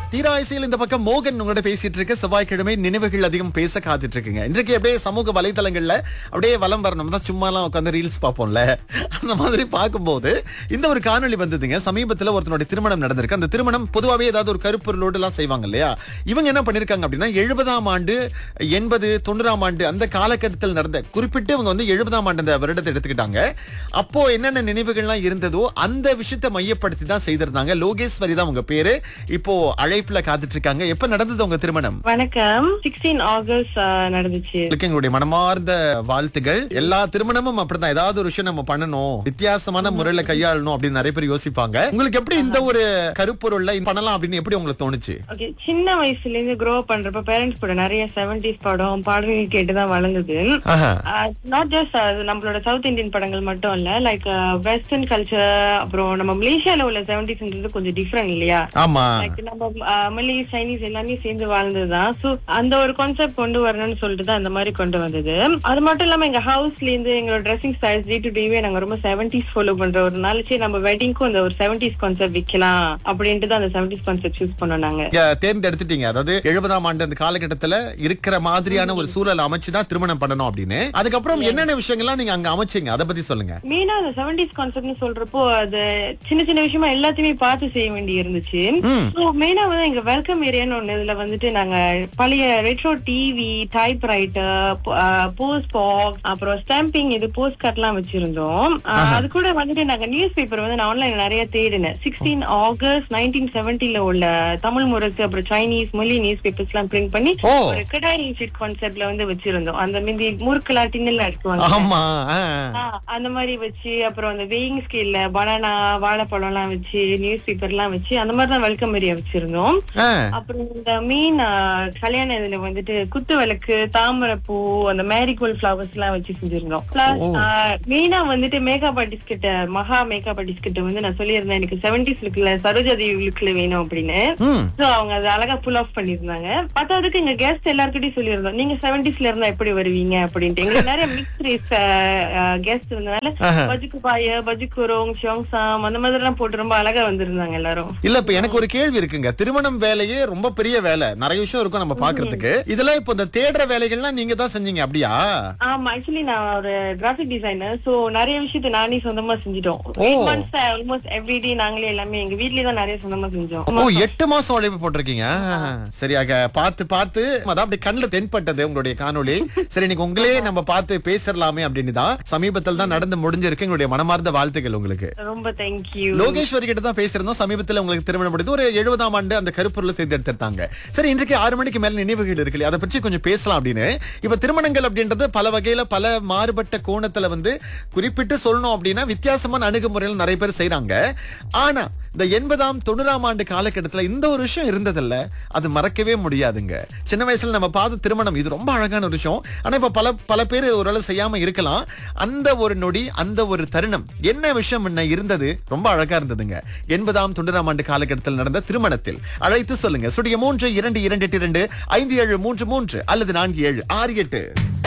தீராய்சியில் இந்த பக்கம் மோகன் உங்களோட பேசிட்டு இருக்க. செவ்வாய்க்கிழமை நினைவுகள் அதிகம் பேச காத்துட்டு இருக்குங்க. இன்றைக்கு அப்படியே சமூக வலைதளங்கள்ல அப்படியே வலம் வரணும் தான், சும்மாலாம் உட்காந்து ரீல்ஸ் பார்ப்போம்ல, அந்த மாதிரி பார்க்கும்போது இந்த ஒரு காணொளி வந்ததுங்க. சமீபத்துல ஒருத்தனுடைய திருமணம் நடந்திருக்கு. அந்த திருமணம் பொதுவாகவே ஏதாவது ஒரு கருப்பொருளோடு எல்லாம் செய்வாங்க இல்லையா. இவங்க என்ன பண்ணிருக்காங்க அப்படின்னா 70ஆம் ஆண்டு 80 90ஆம் ஆண்டு அந்த காலகட்டத்தில் நடந்த குறிப்பிட்டு இவங்க வந்து 70ஆம் ஆண்டு அந்த வருடத்தை எடுத்துக்கிட்டாங்க. அப்போ என்னென்ன நினைவுகள்லாம் இருந்ததோ அந்த விஷயத்தை மையப்படுத்தி தான் செய்திருந்தாங்க. லோகேஸ்வரி தான் உங்க பேரு. இப்போ அழைப்புல காத்துட்டு இருக்காங்க. எப்ப நடந்தது உங்க திருமணம்? வணக்கம். 16 ஆகஸ்ட் நடந்துச்சு. எங்களுடைய மனமார்ந்த வாழ்த்துகள். எல்லா திருமணமும் அப்படிதான், ஏதாவது ஒரு விஷயம் நம்ம பண்ணணும், வித்தியாசமான முறையில கையாளணும் அப்படின்னு நிறைய பேர் யோசிப்பாங்க. உங்களுக்கு எப்படி இந்த ஒரு கருப்பொருள்ல பண்ணலாம் அப்படின்னு எப்படி உங்களுக்கு தோணுச்சு? சின்ன வயசுல இருந்து க்ரோ பண்றப்ப பேரண்ட்ஸ் கூட நிறைய 70s படம் பாடல்கள் கேட்டுதான் வளர்ந்தது. நாட் ஜஸ்ட் நம்மளோட சவுத் இந்தியன் படங்கள் மட்டும் இல்ல, லைக் வெஸ்டர்ன் கல்ச்சர். அப்புறம் நம்ம மலேசியால உள்ள 70s கொஞ்சம் டிஃபரெண்ட் இல்லையா. ஆமா, நம்ம மலேசியா சைனீஸ் எல்லாமே சேர்ந்து வாழ்ந்ததுதான். சோ அந்த ஒரு கான்செப்ட் கொண்டு வரணும்னு சொல்லிட்டு தான் அந்த மாதிரி கொண்டு வந்தது. அது மட்டும் இல்லாம எங்க ஹவுஸ்ல இருந்து எங்களோட ட்ரெஸ்ஸிங் ஸ்டைல்ஸ் டே டு டேவே நாங்க ரொம்ப 70s ஃபாலோ பண்ற ஒரு நாளைக்கு நம்ம வெட்டிங்க்கும் அந்த ஒரு 70s கான்செப்ட் வைக்கலாம் அப்படின்ட்டு தான் அந்த 70s கான்செப்ட் சூஸ் பண்ணோம். நாங்க தேர்ந்தெடுத்துட்டீங்க. அதாவது 70ஆம் ஆண்டு அந்த காலகட்டத்துல இருக்கிற மாதிரியான ஒரு சூழல் அமைச்சுதான் திருமணம் பண்ணணும் அப்படின்னு. அதுக்கப்புறம் என்னென்ன விஷயங்கள்லாம் நீங்க அங்க அமைச்சீங்க, அதை பத்தி சொல்லுங்க. மெயினா அந்த 70s கான்செப்ட்னு சொல்றப்போ அது சின்ன சின்ன விஷயமா எல்லாத்தையுமே பார்த்து செய்ய வேண்டி இருந்துச்சு. மெயினா வந்து எங்க வெல்கம் ஏரியான்னு ஒண்ணு, இதுல வந்துட்டு நாங்க பழைய retro TV, typewriter, post box, அப்புறம் ஸ்டாம்பிங், இது போஸ்ட் கார்ட் எல்லாம் வச்சிருந்தோம். அது கூட வந்துட்டு நாங்க நியூஸ் பேப்பர் வந்து நான் ஆன்லைன் நிறைய தேடினேன். 16 ஆகஸ்ட் 1970ல உள்ள தமிழ் முரசு அப்புறம் சைனீஸ் மொழி நியூஸ் பேப்பர்ஸ் எல்லாம் பிரிண்ட் பண்ணி ஒரு கடாய் ஷீட் கான்செப்ட்ல வந்து வச்சிருந்தோம். அந்த மீதி முறுக்குலா டின்னெல்லாம் எடுத்துவாங்க அந்த மாதிரி வச்சு, அப்புறம் அந்த வெயிங் ஸ்கேல்ல பனானா வாழைப்பழம் எல்லாம் வச்சு, நியூஸ் பேப்பர் எல்லாம் வச்சு அந்த மாதிரி தான் வெல்கம் ஏரியா வச்சிருந்தோம். அப்புறம் இந்த மீன் கல்யாண இதுல வந்துட்டு குத்து விளக்கு, தாமரைப்பூ, அந்த மேரிகோல்ட் ஃபிளவர்ஸ் எல்லாம் வச்சு செஞ்சிருந்தோம். பிளஸ் மெயினா வந்துட்டு மேக்கப் ஆர்டிஸ்ட் கிட்ட, மகா மேக்கப் ஆர்டிஸ்ட் கிட்ட வந்து நான் சொல்லியிருந்தேன் எனக்கு 70s லுக்ல சரோஜாதேவி லுக்ல வேணும் அப்படின்னு. சோ அவங்க அதை அழகா புல் ஆஃப் பண்ணிருந்தாங்க. பத்தாவதுக்கு எங்க கெஸ்ட் எல்லாருக்கிட்டையும் சொல்லியிருந்தோம், நீங்க 70sல இருந்தா எப்படி வருவீங்க அப்படின்ட்டு. எங்களுக்கு நிறைய மிக்ஸ் ரேஸ் கெஸ்ட் இருந்தனால பஜுக்கு பாய, பஜுக்குரோங், ஷோங்சாம் அந்த மாதிரி எல்லாம் போட்டு ரொம்ப அழகா வந்திருந்தாங்க எல்லாரும். இல்ல, இப்ப எனக்கு ஒரு கேள்வி இருக்குங்க. திருமணம் வேலையே ரொம்ப பெரிய வேலை, நிறைய விஷயம் இருக்கும் நம்ம பாக்குறதுக்கு. இதெல்லாம் இப்ப இந்த தேடுற வேலைகள்லாம் நீங்க தான் செஞ்சீங்க அப்படியா? ஆமா, ஆக்சுவலி நான் ஒரு கிராபிக் டிசைனர். சோ நிறைய விஷயத்தை நானே சொந்தமா செஞ்சிட்டோம். 8 months ஆல்மோஸ்ட் எவ்ரிடே நாங்களே எல்லாமே எங்க வீட்லயே தான் நிறைய சொந்தமா செஞ்சோம். 8 மாசம் உழைப்பு போட்டிருக்கீங்க. சரியாக பார்த்து பார்த்து அதான் அப்படி கண்ணுல தென்பட்டது உங்களுடைய காணொளி. சரி, இன்னைக்கு உங்களே நம்ம பார்த்து பேசலாமே அப்படின்னு தான் சமீபத்தில் தான் நடந்து முடிஞ்சிருக்கு. எங்களுடைய மனமார்ந்த வாழ்த்துக்கள் உங்களுக்கு. ரொம்ப தேங்க்யூ. லோகேஸ்வரி கிட்ட தான் பேசிருந்தோம். சமீபத்தில் உங்களுக்கு திருமணம் முடிந்து ஒரு 70ஆம் ஆண்டு அந்த கருப்பொருளை தேர்ந்தெடுத்தாங்க. சரி, இன்றைக்கு 6 மணிக்கு மேல நினைவுகள் இருக்கு, அதை பற்றி கொஞ்சம் பேசலாம் அப்படின்னு. இப்ப திருமணங்கள் அப்படின்றது பல வகையில பல மாறுபட்ட கோணத்துல வந்து குறிப்பிட்டு சொல்லணும் அப்படின்னா வித்தியாசமான அணுகுமுறைகள் நிறைய பேர் செய்யறாங்க. ஆனா இந்த 80ஆம் 90ஆம் ஆண்டு காலகட்டத்துல இந்த ஒரு விஷயம் இருந்ததில்ல, அது மறக்கவே முடியாதுங்க. சின்ன வயசுல நம்ம பார்த்த திருமணம் இது ரொம்ப அழகான ஒரு விஷயம். ஆனா இப்ப பல பேர் ஓரளவு செய்யாம இருக்கலாம். அந்த ஒரு நொடி, அந்த ஒரு தருணம், என்ன விஷயம் என்ன இருந்தது, ரொம்ப அழகா இருந்ததுங்க. 80ஆம் 90ஆம் ஆண்டு காலகட்டத்தில் நடந்த திருமணத்தில் அழைத்து சொல்லுங்க. ஸ்டுடியோ 3 2 2 2 5 7 3 3 அல்லது 4 7 6 8.